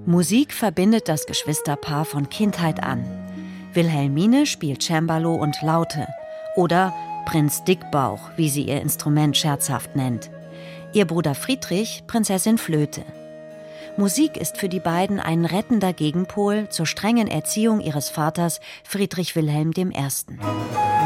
Musik verbindet das Geschwisterpaar von Kindheit an. Wilhelmine spielt Cembalo und Laute oder Prinz Dickbauch, wie sie ihr Instrument scherzhaft nennt. Ihr Bruder Friedrich Prinzessin Flöte. Musik ist für die beiden ein rettender Gegenpol zur strengen Erziehung ihres Vaters Friedrich Wilhelm I.